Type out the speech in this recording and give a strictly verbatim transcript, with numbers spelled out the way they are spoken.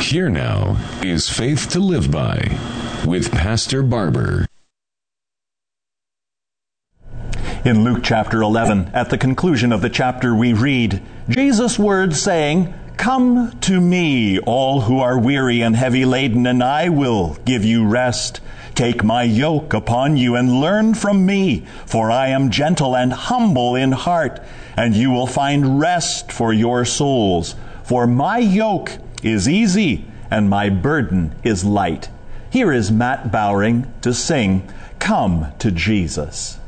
Here now is Faith to Live By with Pastor Barber. In Luke chapter eleven, at the conclusion of the chapter, we read Jesus' words saying, "Come to me, all who are weary and heavy laden, and I will give you rest. Take my yoke upon you and learn from me, for I am gentle and humble in heart, and you will find rest for your souls. For my yoke is easy and my burden is light." Here is Matt Bowring to sing, "Come to Jesus."